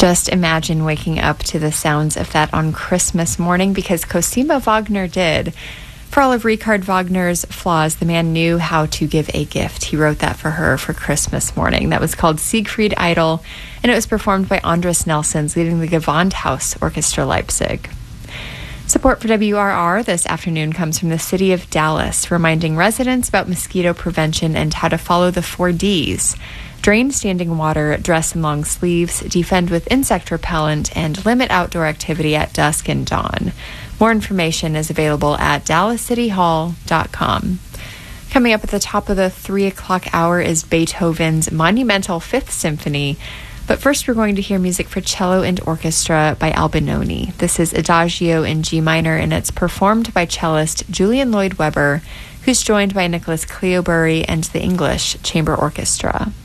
Just imagine waking up to the sounds of that on Christmas morning, because Cosima Wagner did. For all of Richard Wagner's flaws, the man knew how to give a gift. He wrote that for her for Christmas morning. That was called Siegfried Idol, and it was performed by Andres Nelsons, leading the Gewandhaus Orchestra Leipzig. Support for WRR this afternoon comes from the city of Dallas, reminding residents about mosquito prevention and how to follow the 4 Ds. Drain standing water, dress in long sleeves, defend with insect repellent, and limit outdoor activity at dusk and dawn. More information is available at dallascityhall.com. Coming up at the top of the 3 o'clock hour is Beethoven's monumental Fifth Symphony. But first, we're going to hear music for cello and orchestra by Albinoni. This is Adagio in G minor, and it's performed by cellist Julian Lloyd Webber, who's joined by Nicholas Cleobury and the English Chamber Orchestra.